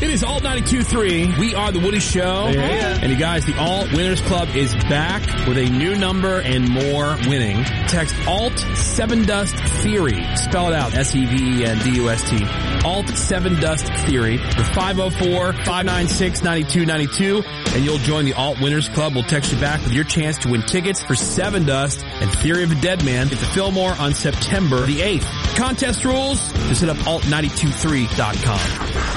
It is Alt 92.3. We are The Woody Show. Yeah. And you guys, the Alt Winners Club is back with a new number and more winning. Text Alt 7 Dust Theory. Spell it out. SEVENDUST. Alt 7 Dust Theory for 504-596-9292. And you'll join the Alt Winners Club. We'll text you back with your chance to win tickets for 7 Dust and Theory of a Dead Man at the Fillmore on September the 8th. Contest rules, just hit up alt923.com.